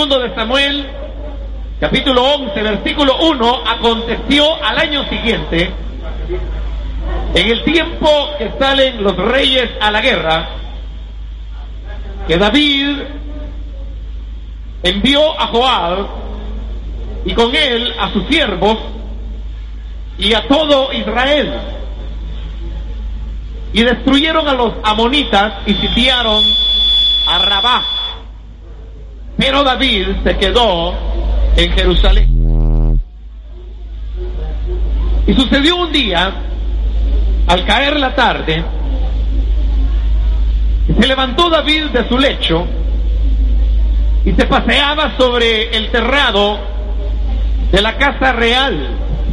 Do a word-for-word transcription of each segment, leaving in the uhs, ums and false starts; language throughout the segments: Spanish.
segundo de Samuel, capítulo once, versículo uno, aconteció al año siguiente, en el tiempo que salen los reyes a la guerra, que David envió a Joab y con él a sus siervos y a todo Israel, y destruyeron a los amonitas y sitiaron a Rabá. Pero David se quedó en Jerusalén. Y sucedió un día, al caer la tarde, que se levantó David de su lecho y se paseaba sobre el terrado de la casa real,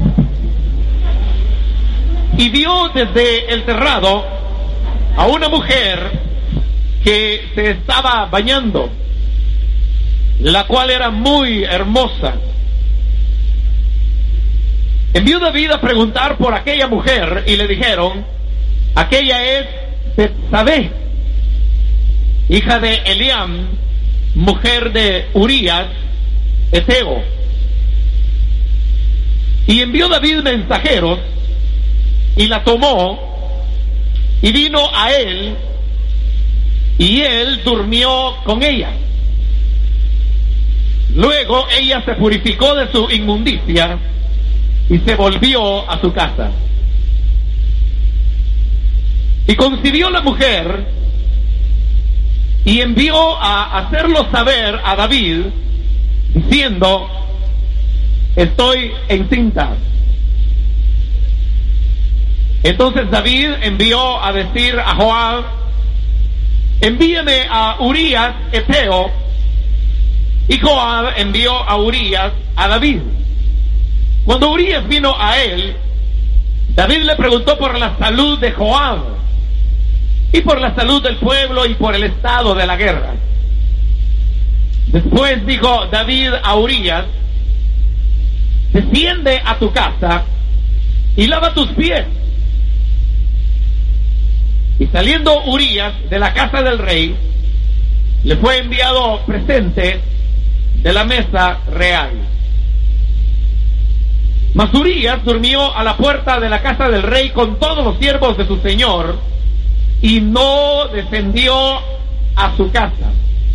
y vio desde el terrado a una mujer que se estaba bañando, la cual era muy hermosa. Envió David a preguntar por aquella mujer y le dijeron: aquella es Betsabé, hija de Eliam, mujer de Urías Eteo. Y envió David mensajeros y la tomó y vino a él, y él durmió con ella. Luego ella se purificó de su inmundicia y se volvió a su casa. Y concibió la mujer y envió a hacerlo saber a David, diciendo: estoy encinta. Entonces David envió a decir a Joab: envíame a Urías Eteo. Y Joab envió a Urías a David. Cuando Urías vino a él, David le preguntó por la salud de Joab, y por la salud del pueblo, y por el estado de la guerra. Después dijo David a Urías: desciende a tu casa y lava tus pies. Y saliendo Urías de la casa del rey, le fue enviado presente de la mesa real. Mas Urías durmió a la puerta de la casa del rey con todos los siervos de su señor, y no descendió a su casa.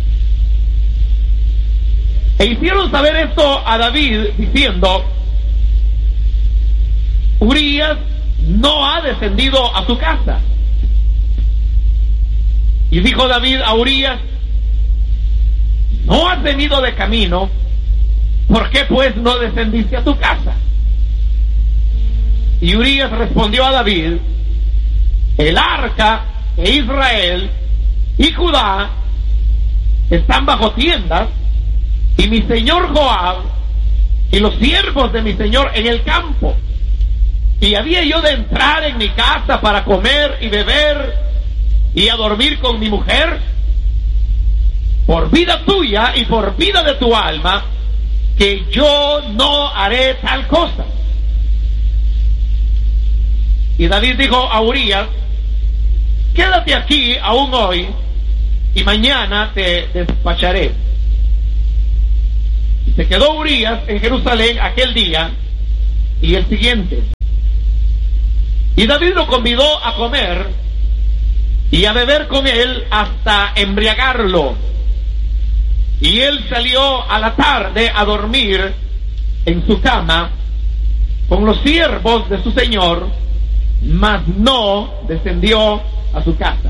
E hicieron saber esto a David, diciendo: Urías no ha descendido a su casa. Y dijo David a Urías: ¿no has venido de camino? ¿Por qué pues no descendiste a tu casa? Y Urías respondió a David: el arca e Israel y Judá están bajo tiendas, y mi señor Joab y los siervos de mi señor en el campo. Y había yo de entrar en mi casa para comer y beber y a dormir con mi mujer. Por vida tuya y por vida de tu alma, que yo no haré tal cosa. Y David dijo a Urías: quédate aquí aún hoy, y mañana te despacharé. Y se quedó Urías en Jerusalén aquel día y el siguiente. Y David lo convidó a comer y a beber con él hasta embriagarlo. Y él salió a la tarde a dormir en su cama con los siervos de su señor, mas no descendió a su casa.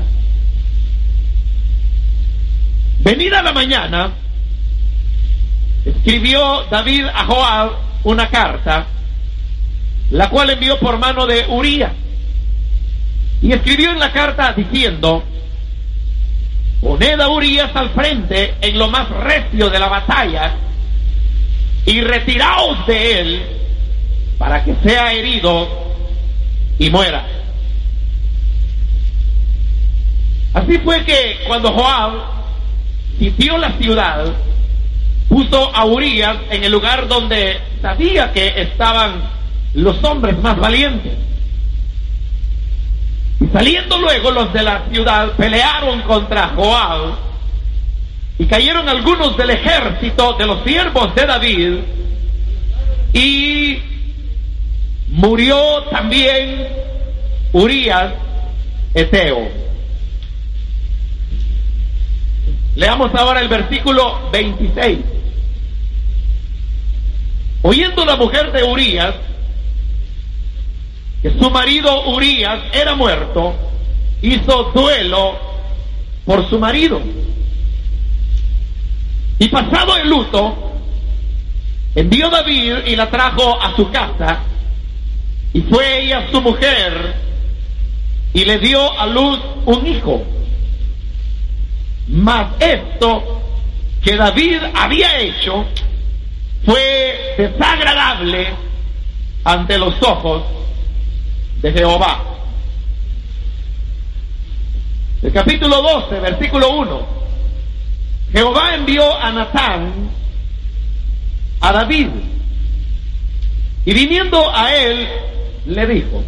Venida la mañana, escribió David a Joab una carta, la cual envió por mano de Urías. Y escribió en la carta diciendo: poned a Urías al frente en lo más recio de la batalla, y retiraos de él para que sea herido y muera. Así fue que cuando Joab sitió la ciudad, puso a Urías en el lugar donde sabía que estaban los hombres más valientes. Y saliendo luego los de la ciudad, pelearon contra Joab, y cayeron algunos del ejército de los siervos de David, y murió también Urías Eteo. Leamos ahora el versículo veintiséis. Oyendo la mujer de Urías que su marido Urías era muerto, hizo duelo por su marido. Y pasado el luto, envió David y la trajo a su casa, y fue ella su mujer, y le dio a luz un hijo. Mas esto que David había hecho fue desagradable ante los ojos de Jehová. El capítulo doce, versículo uno. Jehová envió a Natán a David, y viniendo a él le dijo: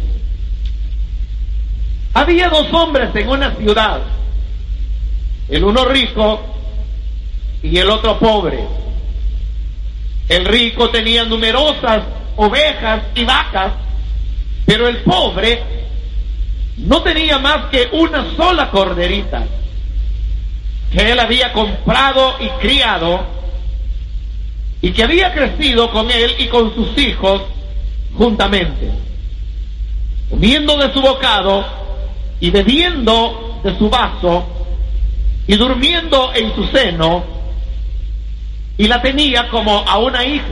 había dos hombres en una ciudad, el uno rico y el otro pobre. El rico tenía numerosas ovejas y vacas, pero el pobre no tenía más que una sola corderita, que él había comprado y criado, y que había crecido con él y con sus hijos juntamente, comiendo de su bocado y bebiendo de su vaso y durmiendo en su seno, y la tenía como a una hija.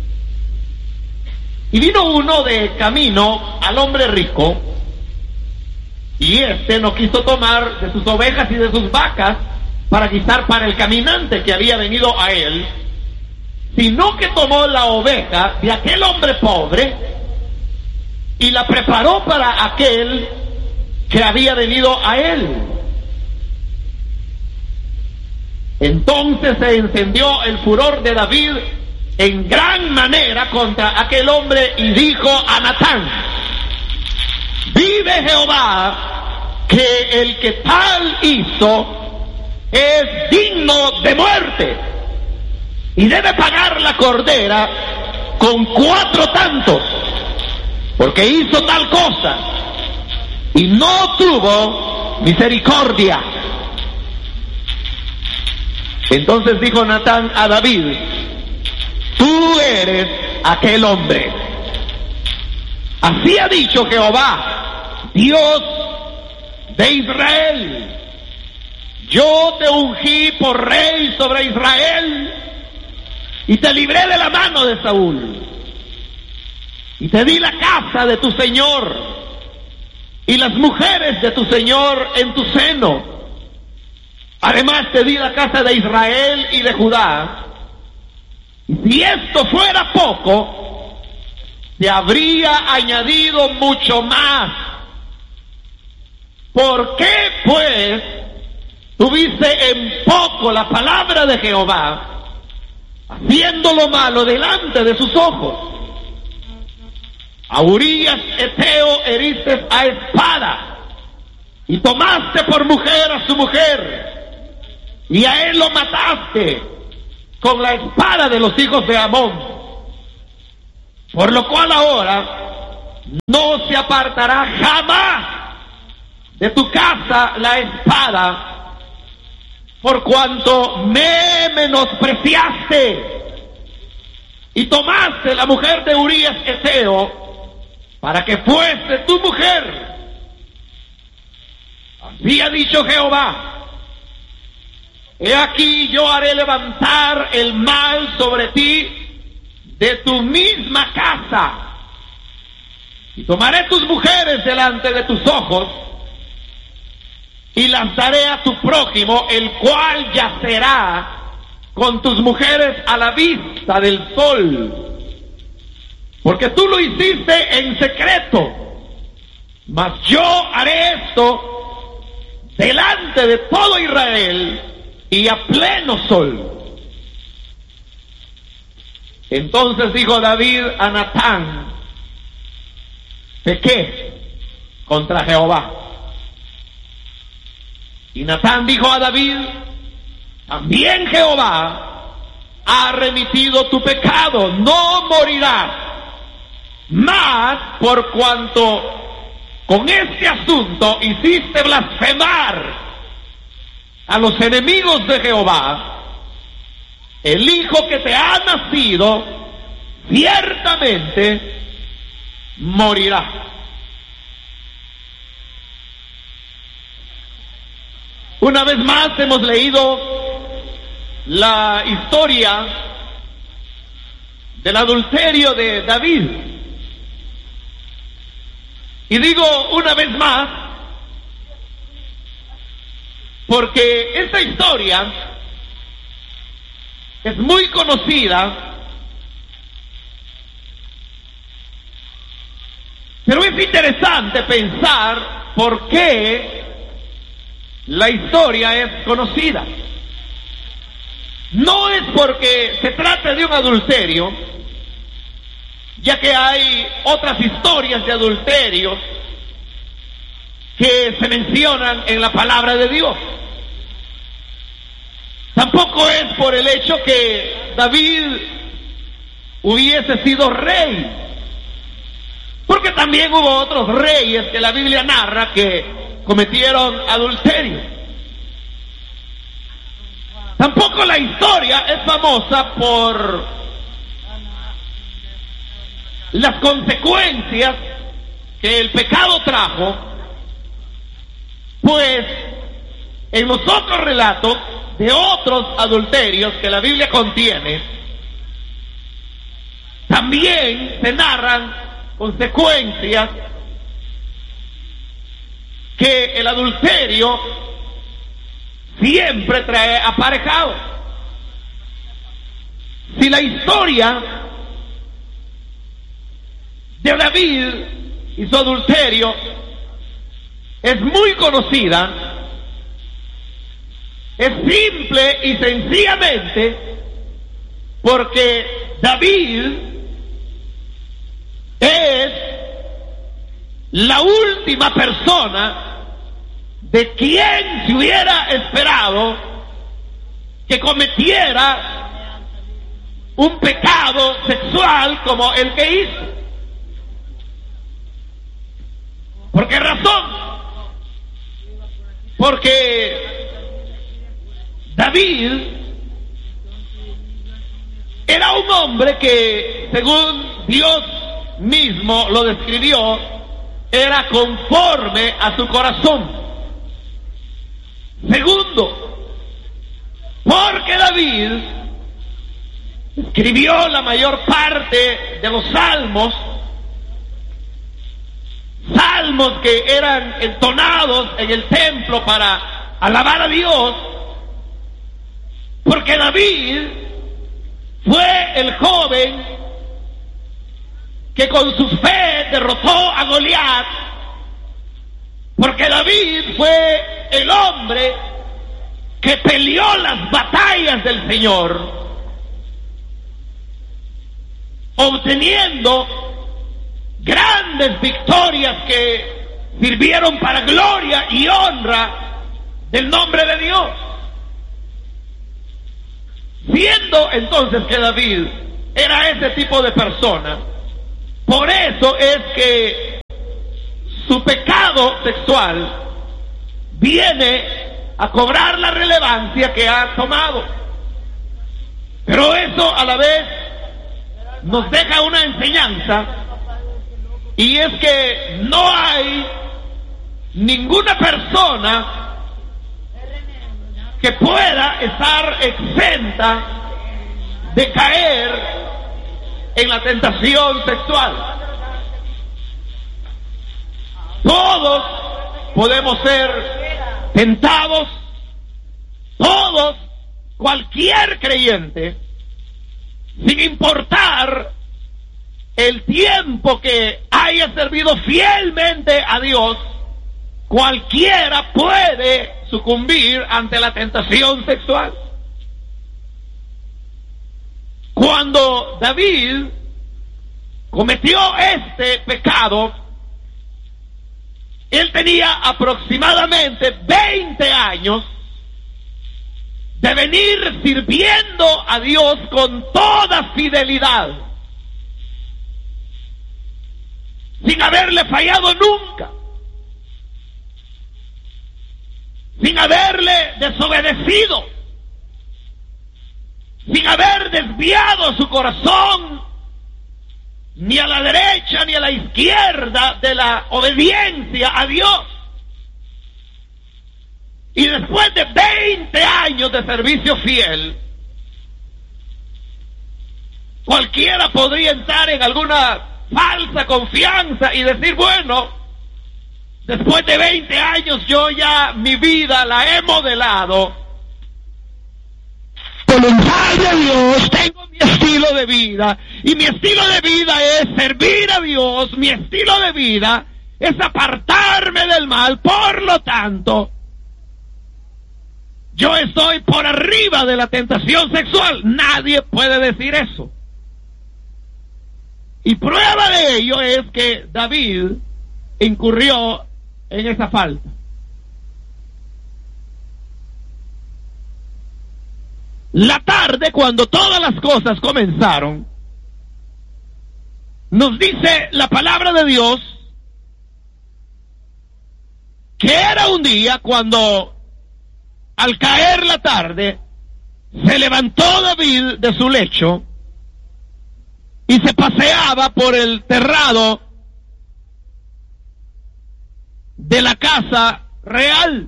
Y vino uno de camino al hombre rico, y éste no quiso tomar de sus ovejas y de sus vacas para guisar para el caminante que había venido a él, sino que tomó la oveja de aquel hombre pobre y la preparó para aquel que había venido a él. Entonces se encendió el furor de David en gran manera contra aquel hombre, y dijo a Natán: vive Jehová, que el que tal hizo es digno de muerte, y debe pagar la cordera con cuatro tantos, porque hizo tal cosa y no tuvo misericordia. Entonces dijo Natán a David: tú eres aquel hombre. Así ha dicho Jehová, Dios de Israel: yo te ungí por rey sobre Israel, y te libré de la mano de Saúl, y te di la casa de tu señor y las mujeres de tu señor en tu seno. Además te di la casa de Israel y de Judá. Y si esto fuera poco, te habría añadido mucho más. ¿Por qué pues tuviste en poco la palabra de Jehová, haciendo lo malo delante de sus ojos? A Urías Eteo heriste a espada, y tomaste por mujer a su mujer, y a él lo mataste con la espada de los hijos de Amón. Por lo cual ahora no se apartará jamás de tu casa la espada, por cuanto me menospreciaste y tomaste la mujer de Urías Eteo para que fuese tu mujer. Así ha dicho Jehová: he aquí yo haré levantar el mal sobre ti de tu misma casa, y tomaré tus mujeres delante de tus ojos, y las daré a tu prójimo, el cual yacerá con tus mujeres a la vista del sol, porque tú lo hiciste en secreto, mas yo haré esto delante de todo Israel y a pleno sol. Entonces dijo David a Natán: pequé contra Jehová. Y Natán dijo a David: también Jehová ha remitido tu pecado, no morirás. Mas por cuanto con este asunto hiciste blasfemar a los enemigos de Jehová, el hijo que te ha nacido ciertamente morirá. Una vez más hemos leído la historia del adulterio de David. Y digo una vez más, porque esta historia es muy conocida, pero es interesante pensar por qué la historia es conocida. No es porque se trate de un adulterio, ya que hay otras historias de adulterios que se mencionan en la palabra de Dios. Tampoco es por el hecho que David hubiese sido rey, porque también hubo otros reyes que la Biblia narra que cometieron adulterio. Tampoco la historia es famosa por las consecuencias que el pecado trajo, pues en los otros relatos de otros adulterios que la Biblia contiene, también se narran consecuencias que el adulterio siempre trae aparejado. Si la historia de David y su adulterio es muy conocida, es simple y sencillamente porque David es la última persona de quien se hubiera esperado que cometiera un pecado sexual como el que hizo. ¿Por qué razón? Porque David era un hombre que, según Dios mismo lo describió, era conforme a su corazón. Segundo, porque David escribió la mayor parte de los salmos, salmos que eran entonados en el templo para alabar a Dios, porque David fue el joven que con su fe derrotó a Goliat, porque David fue el hombre que peleó las batallas del Señor, obteniendo grandes victorias que sirvieron para gloria y honra del nombre de Dios. Siendo entonces que David era ese tipo de persona, por eso es que su pecado sexual viene a cobrar la relevancia que ha tomado. Pero eso a la vez nos deja una enseñanza, y es que no hay ninguna persona que pueda estar exenta de caer en la tentación sexual. Todos podemos ser tentados, todos, cualquier creyente, sin importar el tiempo que haya servido fielmente a Dios, cualquiera puede sucumbir ante la tentación sexual. Cuando David cometió este pecado, él tenía aproximadamente veinte años de venir sirviendo a Dios con toda fidelidad, sin haberle fallado nunca, sin haberle desobedecido, sin haber desviado su corazón ni a la derecha ni a la izquierda de la obediencia a Dios. Y después de veinte años de servicio fiel, cualquiera podría entrar en alguna falsa confianza y decir, bueno, después de veinte años yo ya mi vida la he modelado. Voluntad de Dios, tengo mi estilo de vida, y mi estilo de vida es servir a Dios, mi estilo de vida es apartarme del mal, por lo tanto, yo estoy por arriba de la tentación sexual. Nadie puede decir eso. Y prueba de ello es que David incurrió en esa falta. La tarde, cuando todas las cosas comenzaron, nos dice la palabra de Dios que era un día cuando, al caer la tarde, se levantó David de su lecho y se paseaba por el terrado de la casa real.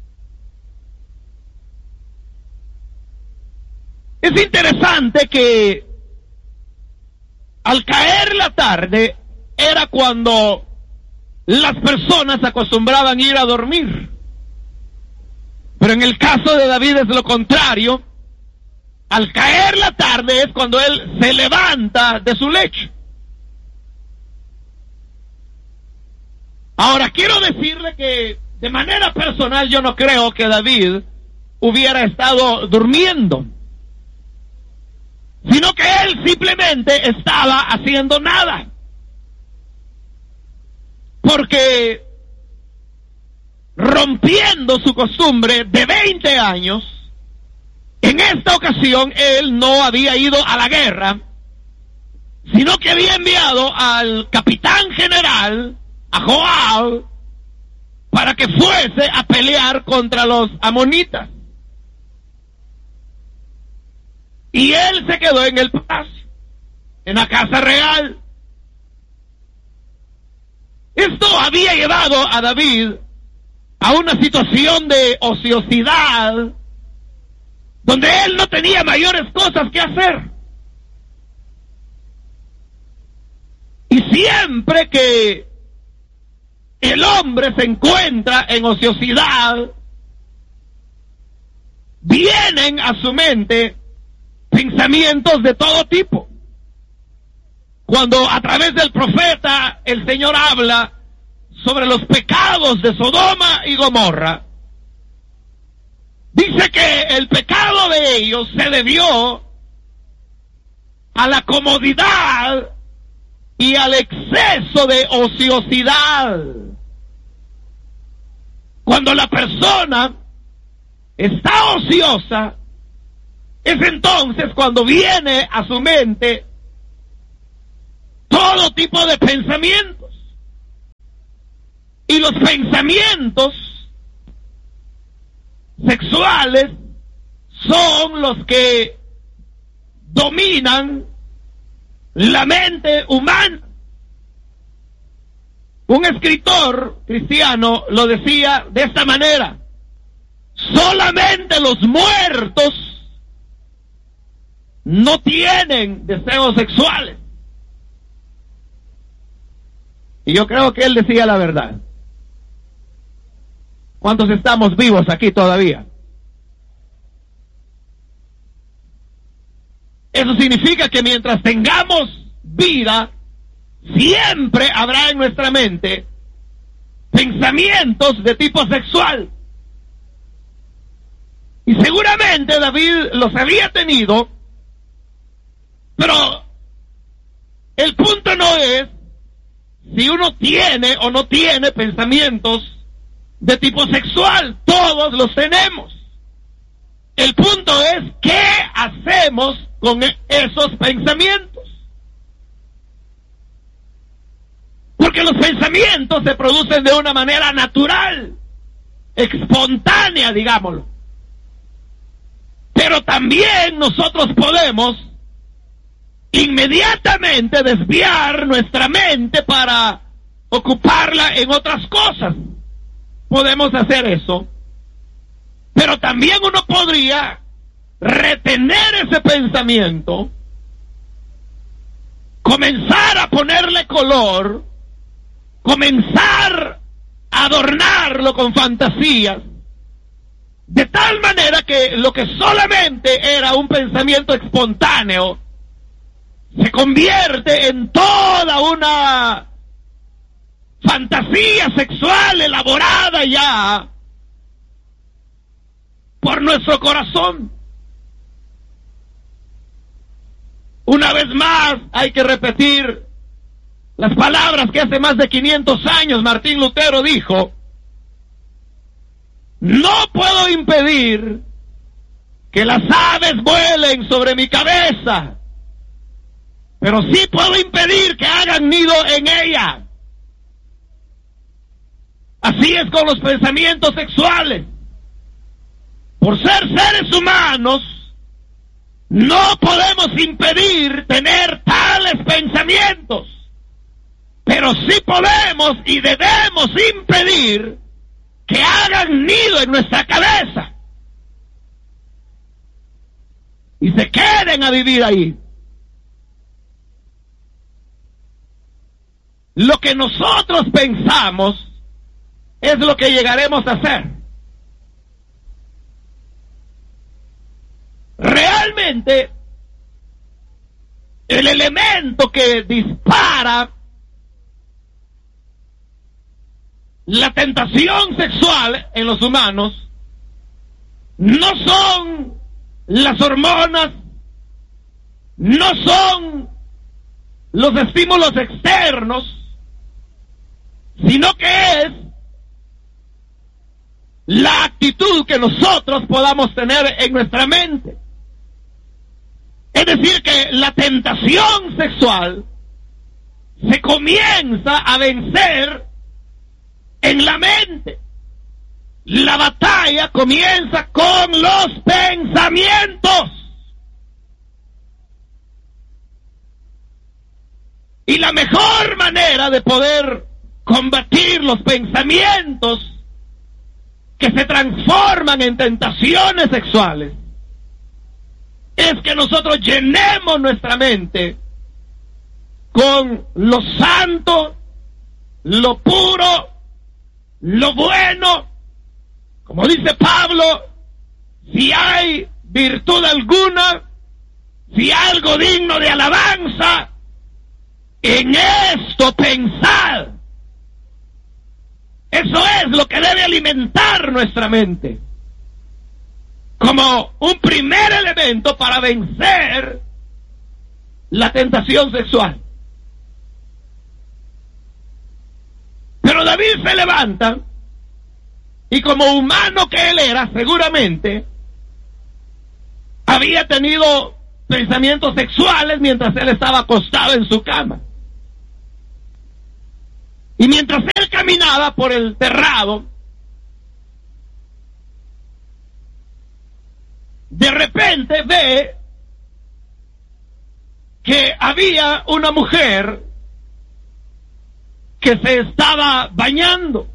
Es interesante que al caer la tarde era cuando las personas acostumbraban ir a dormir. Pero en el caso de David es lo contrario. Al caer la tarde es cuando él se levanta de su lecho. Ahora, quiero decirle que de manera personal yo no creo que David hubiera estado durmiendo, sino que él simplemente estaba haciendo nada. Porque rompiendo su costumbre de veinte años, en esta ocasión él no había ido a la guerra, sino que había enviado al capitán general, a Joab, para que fuese a pelear contra los amonitas. Y él se quedó en el palacio, en la casa real. Esto había llevado a David a una situación de ociosidad, donde él no tenía mayores cosas que hacer. Y siempre que el hombre se encuentra en ociosidad, vienen a su mente pensamientos de todo tipo. Cuando a través del profeta el Señor habla sobre los pecados de Sodoma y Gomorra, dice que el pecado de ellos se debió a la comodidad y al exceso de ociosidad. Cuando la persona está ociosa, es entonces cuando viene a su mente todo tipo de pensamientos. Y los pensamientos sexuales son los que dominan la mente humana. Un escritor cristiano lo decía de esta manera: solamente los muertos no tienen deseos sexuales. Y yo creo que él decía la verdad. ¿Cuántos estamos vivos aquí todavía? Eso significa que mientras tengamos vida, siempre habrá en nuestra mente pensamientos de tipo sexual. Y seguramente David los había tenido, pero el punto no es si uno tiene o no tiene pensamientos de tipo sexual. Todos los tenemos. El punto es, ¿qué hacemos con esos pensamientos? Porque los pensamientos se producen de una manera natural, espontánea, digámoslo. Pero también nosotros podemos inmediatamente desviar nuestra mente para ocuparla en otras cosas. Podemos hacer eso. Pero también uno podría retener ese pensamiento, comenzar a ponerle color, comenzar a adornarlo con fantasías, de tal manera que lo que solamente era un pensamiento espontáneo se convierte en toda una fantasía sexual elaborada ya por nuestro corazón. Una vez más hay que repetir las palabras que hace más de quinientos años Martín Lutero dijo: no puedo impedir que las aves vuelen sobre mi cabeza, pero sí puedo impedir que hagan nido en ella. Así es con los pensamientos sexuales. Por ser seres humanos, no podemos impedir tener tales pensamientos, pero sí podemos y debemos impedir que hagan nido en nuestra cabeza y se queden a vivir ahí. Lo que nosotros pensamos es lo que llegaremos a hacer. Realmente, el elemento que dispara la tentación sexual en los humanos no son las hormonas, no son los estímulos externos, sino que es la actitud que nosotros podamos tener en nuestra mente. Es decir, que la tentación sexual se comienza a vencer en la mente. La batalla comienza con los pensamientos. Y la mejor manera de poder combatir los pensamientos que se transforman en tentaciones sexuales es que nosotros llenemos nuestra mente con lo santo, lo puro, lo bueno. Como dice Pablo, si hay virtud alguna, si algo digno de alabanza, en esto pensad. Eso es lo que debe alimentar nuestra mente como un primer elemento para vencer la tentación sexual. Pero David se levanta y, como humano que él era, seguramente había tenido pensamientos sexuales mientras él estaba acostado en su cama. Y mientras él caminaba por el terrado, de repente ve que había una mujer que se estaba bañando.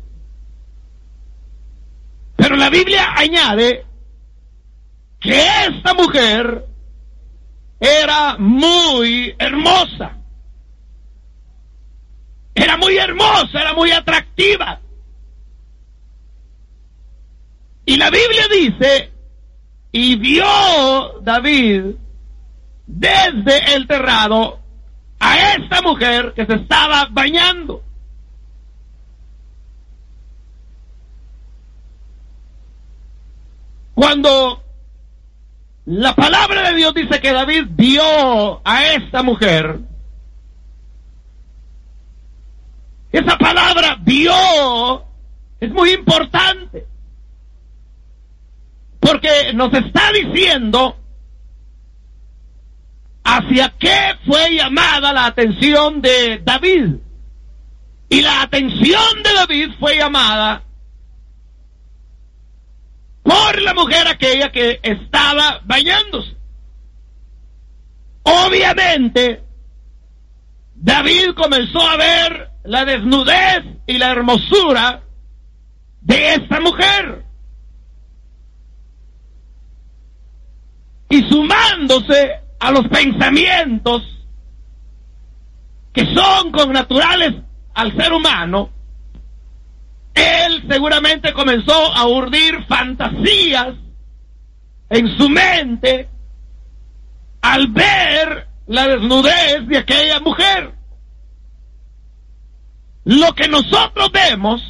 Pero la Biblia añade que esta mujer era muy hermosa. Era muy hermosa, era muy atractiva. Y la Biblia dice: y vio David desde el terrado a esta mujer que se estaba bañando. Cuando la palabra de Dios dice que David vio a esta mujer, esa palabra vio es muy importante, Porque nos está diciendo hacia qué fue llamada la atención de David. Y la atención de David fue llamada por la mujer aquella que estaba bañándose. Obviamente, David comenzó a ver la desnudez y la hermosura de esta mujer. Y sumándose a los pensamientos que son connaturales al ser humano, él seguramente comenzó a urdir fantasías en su mente al ver la desnudez de aquella mujer. Lo que nosotros vemos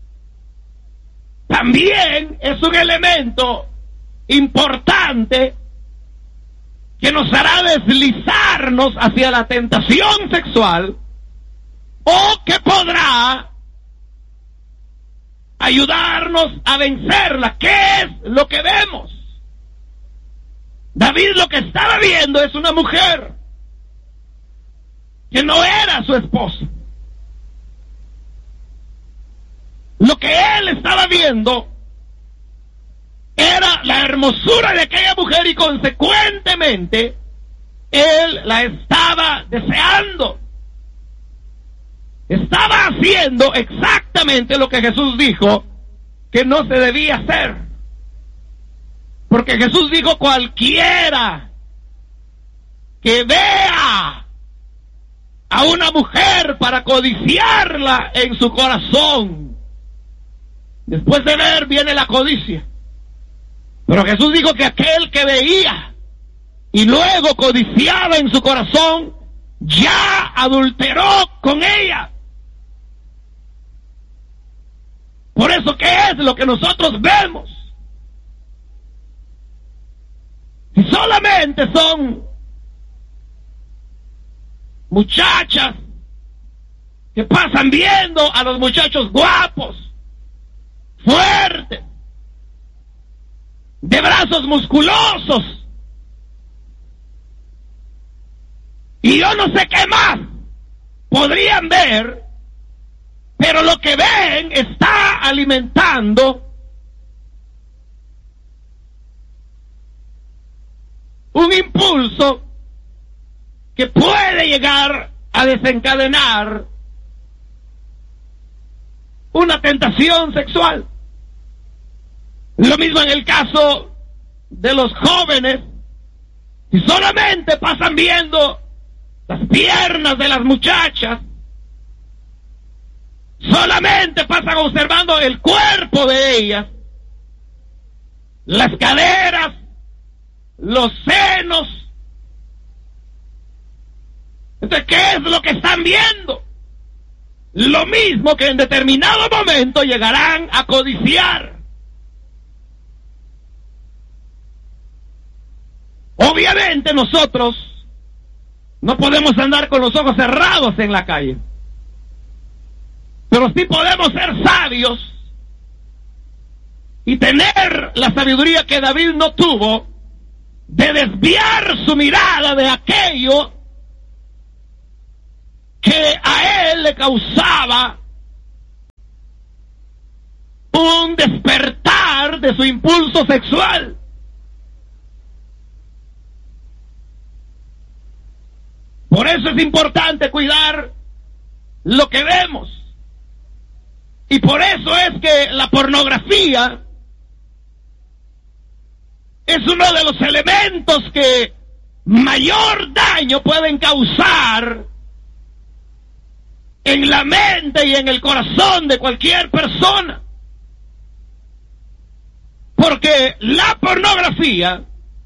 también es un elemento importante que nos hará deslizarnos hacia la tentación sexual, o que podrá ayudarnos a vencerla. ¿Qué es lo que vemos? David lo que estaba viendo es una mujer que no era su esposa. Lo que él estaba viendo era la hermosura de aquella mujer y consecuentemente él la estaba deseando. Estaba haciendo exactamente lo que Jesús dijo que no se debía hacer. Porque Jesús dijo: cualquiera que vea a una mujer para codiciarla en su corazón, después de ver viene la codicia. Pero Jesús dijo que aquel que veía y luego codiciaba en su corazón, ya adulteró con ella. Por eso, ¿qué es lo que nosotros vemos? Si solamente son muchachas que pasan viendo a los muchachos guapos, fuertes, de brazos musculosos, y yo no sé qué más podrían ver, pero lo que ven está alimentando un impulso que puede llegar a desencadenar una tentación sexual. Lo mismo en el caso de los jóvenes. Si solamente pasan viendo las piernas de las muchachas, solamente pasan observando el cuerpo de ellas, las caderas, los senos, entonces, ¿qué es lo que están viendo? Lo mismo que en determinado momento llegarán a codiciar. Obviamente nosotros no podemos andar con los ojos cerrados en la calle, pero sí podemos ser sabios y tener la sabiduría que David no tuvo, de desviar su mirada de aquello que a él le causaba un despertar de su impulso sexual. Por eso es importante cuidar lo que vemos. Y por eso es que la pornografía es uno de los elementos que mayor daño pueden causar en la mente y en el corazón de cualquier persona. Porque la pornografía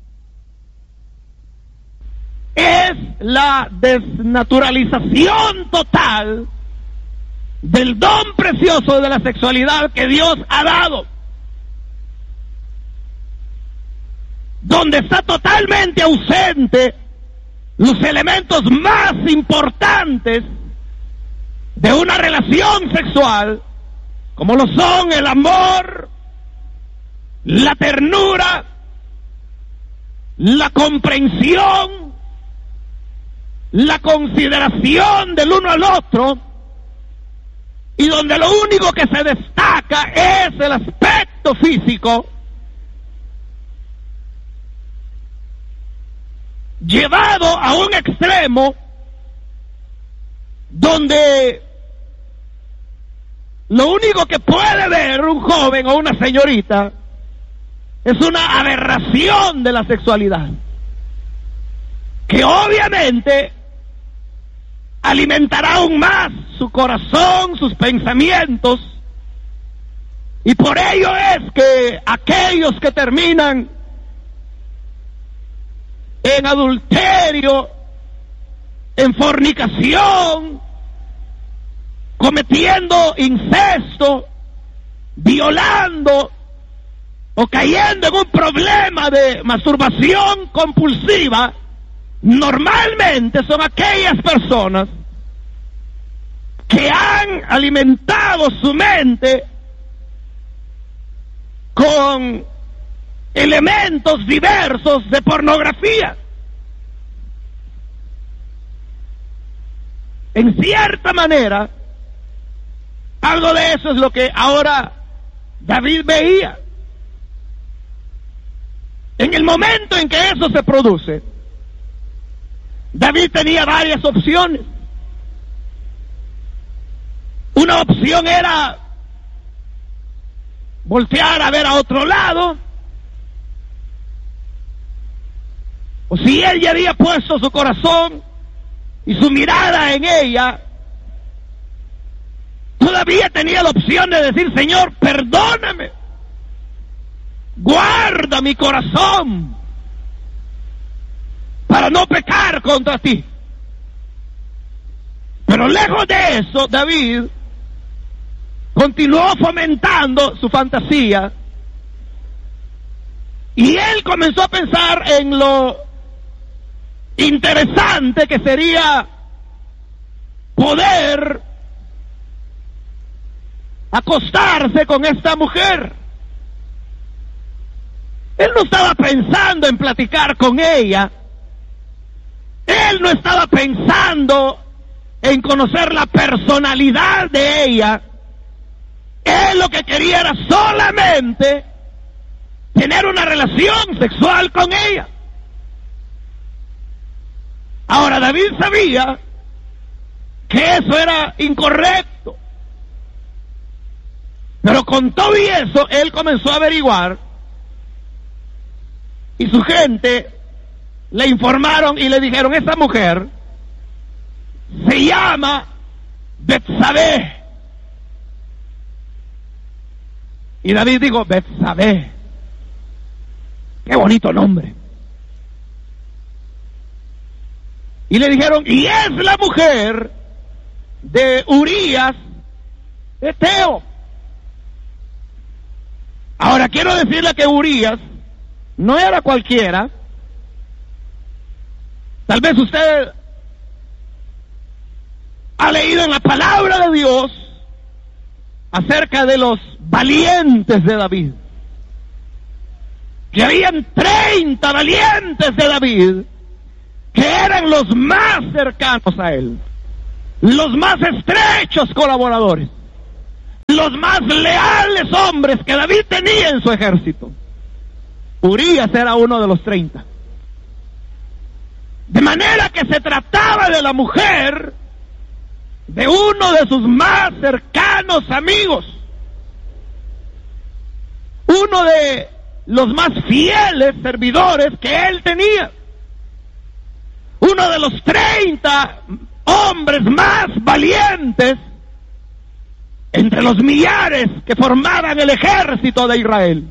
es la desnaturalización total del don precioso de la sexualidad que Dios ha dado, donde está totalmente ausente los elementos más importantes de una relación sexual, como lo son el amor, la ternura, la comprensión, la consideración del uno al otro, y donde lo único que se destaca es el aspecto físico, llevado a un extremo donde lo único que puede ver un joven o una señorita es una aberración de la sexualidad, que obviamente alimentará aún más su corazón, sus pensamientos, y por ello es que aquellos que terminan en adulterio, en fornicación, cometiendo incesto, violando o cayendo en un problema de masturbación compulsiva, normalmente son aquellas personas que han alimentado su mente con elementos diversos de pornografía. En cierta manera, algo de eso es lo que ahora David veía. En el momento en que eso se produce, David tenía varias opciones. Una opción era voltear a ver a otro lado, o si él ya había puesto su corazón y su mirada en ella, todavía tenía la opción de decir: Señor, perdóname, guarda mi corazón para no pecar contra ti. Pero lejos de eso, David continuó fomentando su fantasía, y él comenzó a pensar en lo interesante que sería poder acostarse con esta mujer. Él no estaba pensando en platicar con ella, él no estaba pensando en conocer la personalidad de ella. Él lo que quería era solamente tener una relación sexual con ella. Ahora, David sabía que eso era incorrecto, pero con todo y eso, él comenzó a averiguar, y su gente le informaron y le dijeron: esa mujer se llama Betsabé. Y David dijo: Betsabé, qué bonito nombre. Y le dijeron: y es la mujer de Urías Eteo. Ahora, quiero decirle que Urías no era cualquiera. Tal vez usted ha leído en la palabra de Dios acerca de los valientes de David, que habían treinta valientes de David que eran los más cercanos a él, los más estrechos colaboradores, los más leales hombres que David tenía en su ejército. Urías era uno de los treinta. De manera que se trataba de la mujer de uno de sus más cercanos amigos, uno de los más fieles servidores que él tenía, uno de los treinta hombres más valientes entre los millares que formaban el ejército de Israel.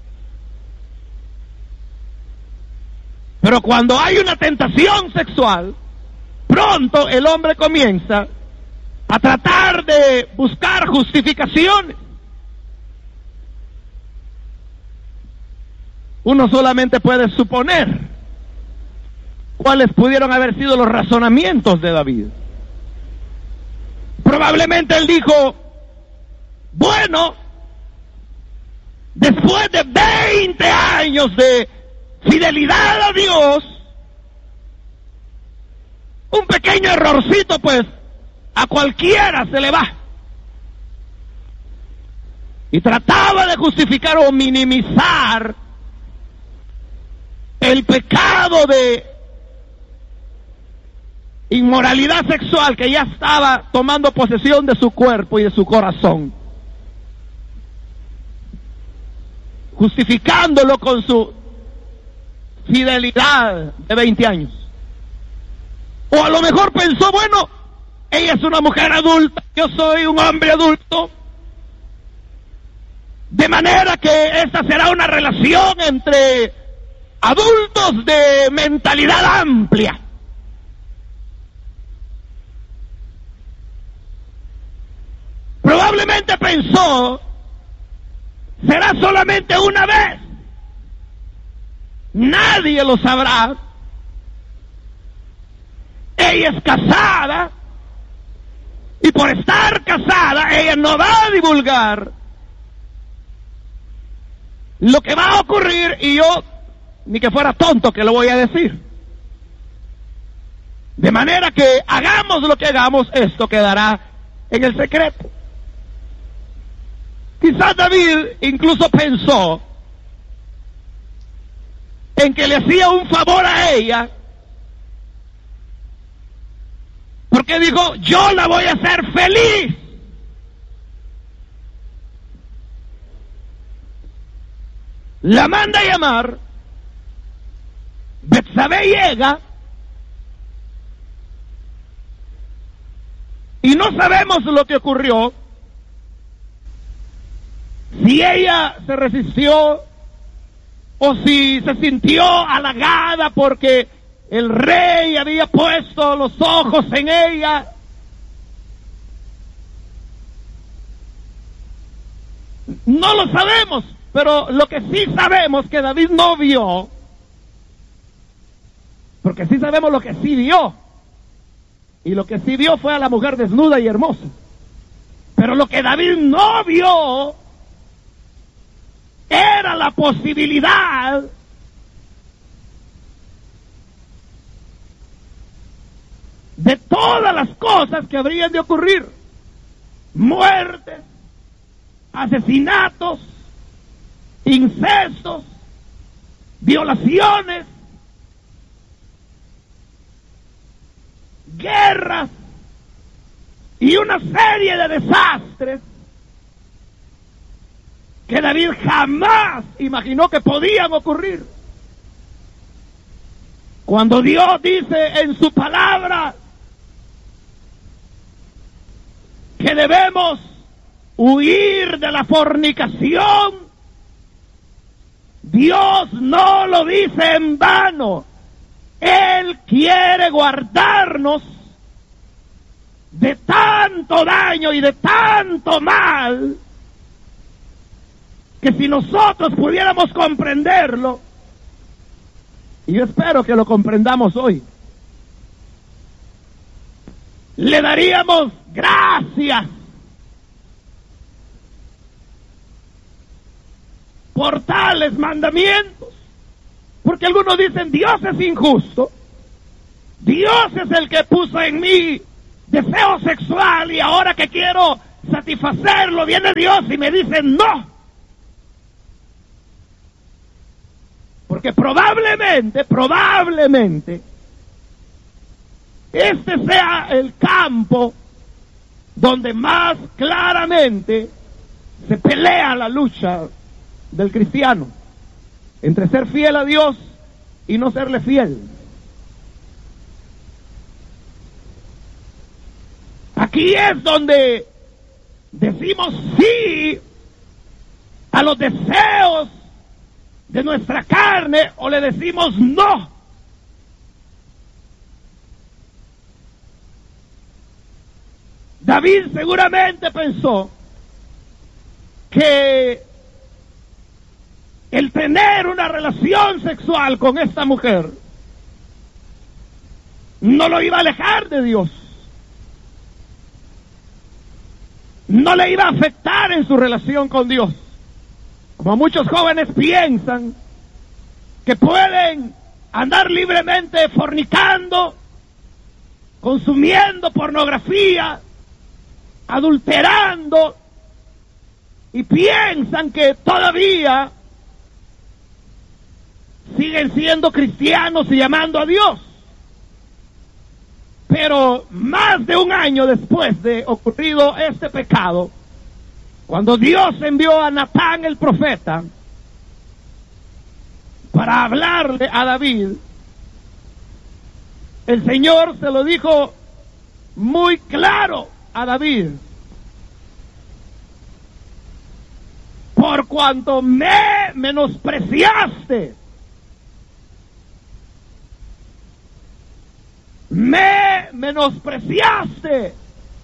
Pero cuando hay una tentación sexual, pronto el hombre comienza a tratar de buscar justificaciones. Uno solamente puede suponer cuáles pudieron haber sido los razonamientos de David. Probablemente él dijo: bueno, después de veinte años de fidelidad a Dios, un pequeño errorcito, pues, a cualquiera se le va. Y trataba de justificar o minimizar el pecado de inmoralidad sexual que ya estaba tomando posesión de su cuerpo y de su corazón, justificándolo con su fidelidad de veinte años. O a lo mejor pensó, bueno, ella es una mujer adulta, yo soy un hombre adulto, de manera que esta será una relación entre adultos de mentalidad amplia. Probablemente pensó, será solamente una vez, nadie lo sabrá. Ella es casada y por estar casada ella no va a divulgar lo que va a ocurrir, y yo ni que fuera tonto que lo voy a decir. De manera que hagamos lo que hagamos, esto quedará en el secreto. Quizás David incluso pensó en que le hacía un favor a ella, porque dijo, yo la voy a hacer feliz. La manda a llamar, Betsabé llega, y no sabemos lo que ocurrió, si ella se resistió o si se sintió halagada porque el rey había puesto los ojos en ella. No lo sabemos, pero lo que sí sabemos que David no vio, porque sí sabemos lo que sí vio, y lo que sí vio fue a la mujer desnuda y hermosa. Pero lo que David no vio era la posibilidad de todas las cosas que habrían de ocurrir: muertes, asesinatos, incestos, violaciones, guerras y una serie de desastres que David jamás imaginó que podían ocurrir. Cuando Dios dice en su palabra que debemos huir de la fornicación, Dios no lo dice en vano. Él quiere guardarnos de tanto daño y de tanto mal, que si nosotros pudiéramos comprenderlo, y yo espero que lo comprendamos hoy, le daríamos gracias por tales mandamientos. Porque algunos dicen, Dios es injusto, Dios es el que puso en mí deseo sexual y ahora que quiero satisfacerlo viene Dios y me dice no. Porque probablemente, probablemente, este sea el campo donde más claramente se pelea la lucha del cristiano, entre ser fiel a Dios y no serle fiel. Aquí es donde decimos sí a los deseos de nuestra carne o le decimos no. David seguramente pensó que el tener una relación sexual con esta mujer no lo iba a alejar de Dios, no le iba a afectar en su relación con Dios. Como muchos jóvenes piensan que pueden andar libremente fornicando, consumiendo pornografía, adulterando, y piensan que todavía siguen siendo cristianos y llamando a Dios. Pero más de un año después de ocurrido este pecado, cuando Dios envió a Natán el profeta para hablarle a David, el Señor se lo dijo muy claro a David: por cuanto me menospreciaste, me menospreciaste.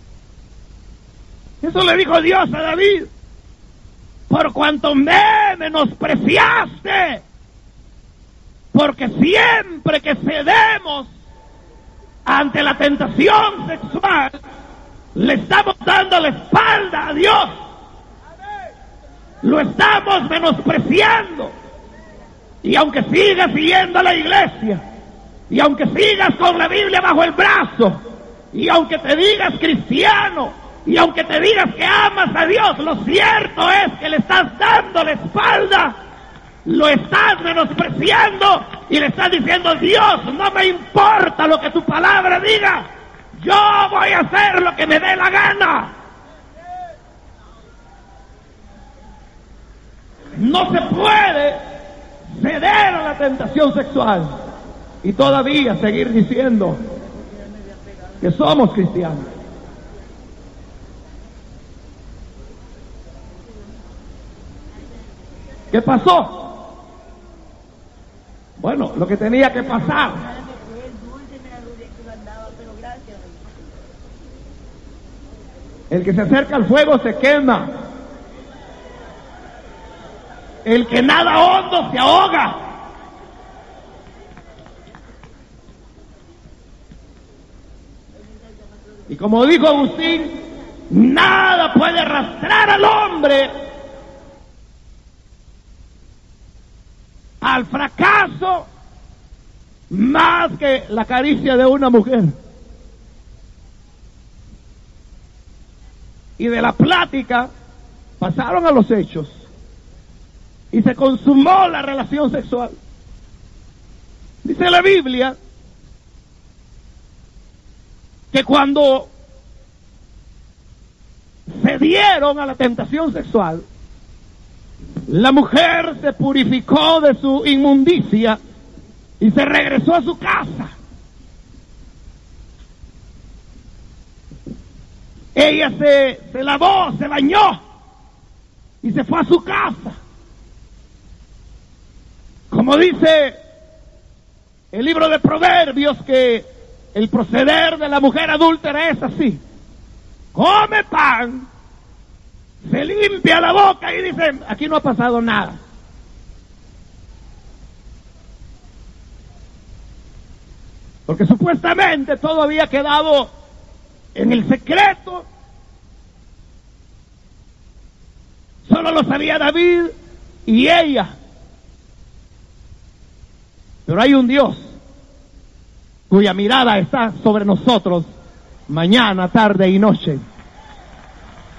Eso le dijo Dios a David: por cuanto me menospreciaste, porque siempre que cedemos ante la tentación sexual, le estamos dando la espalda a Dios, lo estamos menospreciando. Y aunque sigas siguiendo a la iglesia, y aunque sigas con la Biblia bajo el brazo, y aunque te digas cristiano, y aunque te digas que amas a Dios, lo cierto es que le estás dando la espalda, lo estás menospreciando y le estás diciendo: Dios, no me importa lo que tu palabra diga, yo voy a hacer lo que me dé la gana. No se puede ceder a la tentación sexual y todavía seguir diciendo que somos cristianos. ¿Qué pasó? Bueno, lo que tenía que pasar. El que se acerca al fuego se quema. El que nada hondo se ahoga. Y como dijo Agustín, nada puede arrastrar al hombre al fracaso más que la caricia de una mujer. Y de la plática pasaron a los hechos y se consumó la relación sexual. Dice la Biblia que cuando cedieron a la tentación sexual, la mujer se purificó de su inmundicia y se regresó a su casa. Ella se, se lavó, se bañó y se fue a su casa. Como dice el libro de Proverbios, que el proceder de la mujer adúltera es así: come pan, se limpia la boca y dice: aquí no ha pasado nada. Porque supuestamente todo había quedado en el secreto. Solo lo sabía David y ella. Pero hay un Dios cuya mirada está sobre nosotros mañana, tarde y noche.